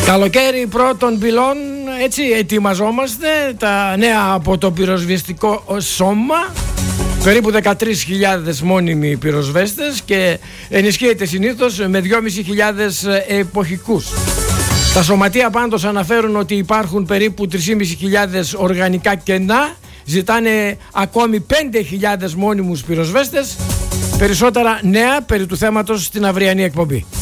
Καλοκαίρι πρώτων πυλών, έτσι ετοιμαζόμαστε. Τα νέα από το πυροσβεστικό σώμα, περίπου 13.000 μόνιμοι πυροσβέστες, και ενισχύεται συνήθως με 2.500 εποχικούς. Τα σωματεία πάντως αναφέρουν ότι υπάρχουν περίπου 3.500 οργανικά κενά. Ζητάνε ακόμη 5.000 μόνιμους πυροσβέστες. Περισσότερα νέα περί του θέματος στην αυριανή εκπομπή.